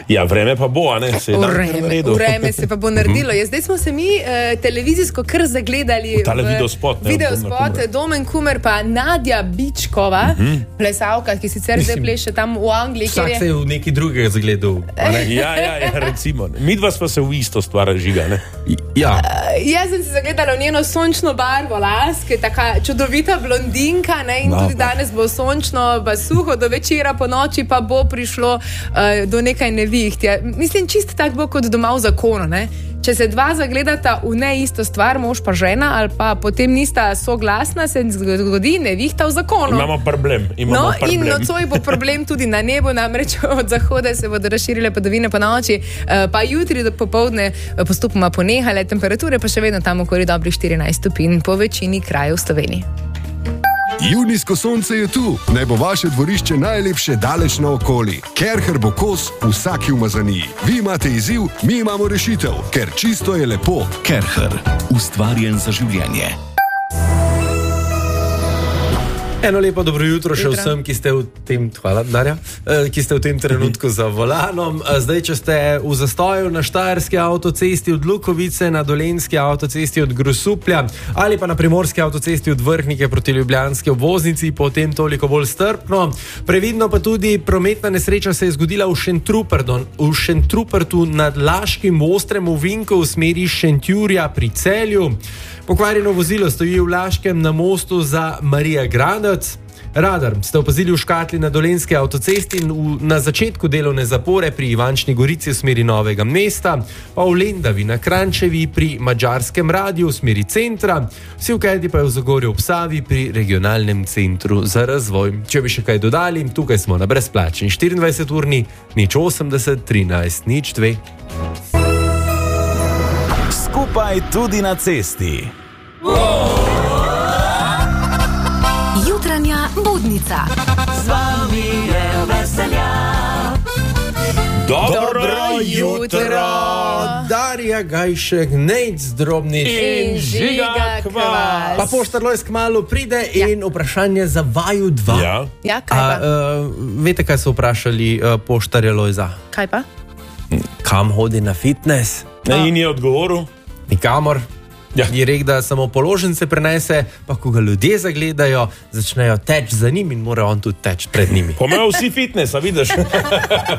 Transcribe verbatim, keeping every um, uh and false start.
Ja, vreme pa bo, a ne? Se je vreme, vreme se pa bo naredilo. Ja, zdaj smo se mi uh, televizijsko kar zagledali tale v videospot, ne, videospot Domen Kumer pa Nadja Bičkova, uh -huh. plesalka, ki sicer zdaj pleše tam v Angliji. Vsak je... se je v neki drugega zagledal. ja, ja, ja, recimo. Midva sva se v isto stvar žiga, ne? Ja. Uh, jaz sem se zagledala v njeno sončno barvo las, ki je taka čudovita blondinka, ne, in no, tudi danes bo sončno, pa suho, do večera, po noči pa bo prišlo uh, do nekaj nevihtja. Mislim, čisto tako bo kot doma v zakonu, ne. Če se dva zagledata v ne isto stvar, mož pa žena, ali pa potem nista soglasna, se zgodi nevihta v zakonu. Imamo problem. Imamo no, problem. In nocoj bo problem tudi na nebu, namreč od zahoda se bodo razširile padavine po noči, pa jutri do popoldne postopoma ponehale, temperature pa še vedno tam okoli dobrih štirinajst stopinj po večini krajev v Sloveniji. Junijsko sonce je tu, naj bo vaše dvorišče najlepše daleč naokoli. Kerher bo kos vsaki umazaniji. Vi imate izziv, mi imamo rešitev, ker čisto je lepo. Kerher, ustvarjen za življenje. Eno lepo dobro jutro še vsem, ki ste v tem, hvala, Darja, ki ste v tem trenutku za volanom. Zdaj, če ste v zastoju na Štajerski avtocesti od Lukovice, na Dolenjski avtocesti od Grosuplja ali pa na Primorski avtocesti od Vrhnike proti Ljubljanski obvoznici, potem toliko bolj strpno. Previdno pa tudi prometna nesreča se je zgodila v Šentrupertu, v Šentrupertu nad Laškim ostrem ovinku v smeri Šentjurja pri Celju. Pokvarjeno vozilo stoji v Laškem na mostu za Marija Gradec. Radar ste opazili v škatli na Dolenjski avtocesti in v, na začetku delovne zapore pri Ivančni Gorici v smeri Novega mesta, pa v Lendavi na Kranjčevi pri Madžarskem radiju v smeri centra, vsi v Kedi pa je v Zagorju ob Savi pri regionalnem centru za razvoj. Če bi še kaj dodali, tukaj smo na brezplačni štiriindvajset urni nič osemdeset trinajst nič dve. Skupaj tudi na cesti. Jutranja budnica. Z vami je veselja. Dobro, Dobro jutro, Darja Gajšek, Nejc Drobnič in Žiga Kvas. Pa poštar Lojz kmalu pride ja. In vprašanje za vaju dva. Ja, ja kaj pa? A, uh, veste, kaj so vprašali uh, poštarja Lojza? Kaj pa? Kam hodi na fitness? Ne, in je odgovoril? Nikamor. Ja. Je rekel, da samo položnice prenese, pa ko ga ljudje zagledajo, začnejo teči za njim in mora on tudi teči pred njimi. Pomejo vsi fitness, a vidiš?